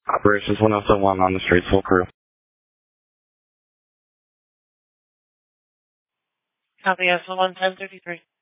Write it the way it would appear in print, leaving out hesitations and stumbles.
Operations 101 on the street, full crew. Copy, S1 1033.